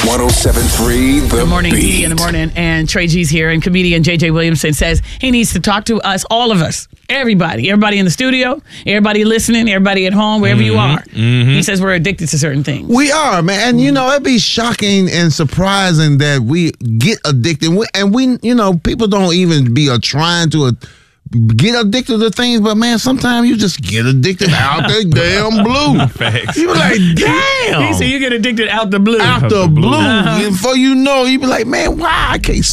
107.3 The Good morning, Beat. D in the morning, and Trey G's here, and comedian J.J. Williamson says he needs to talk to us, all of us, everybody in the studio, everybody listening, everybody at home, wherever you are. He says we're addicted to certain things. We are, man. And, it'd be shocking and surprising that we get addicted. And we, people don't even be trying to get addicted to things. But, man, sometimes you just get addicted out the damn blue. Facts. You be like, damn. He said you get addicted out the blue. Out the blue. And before you know, you be like, man, why I can't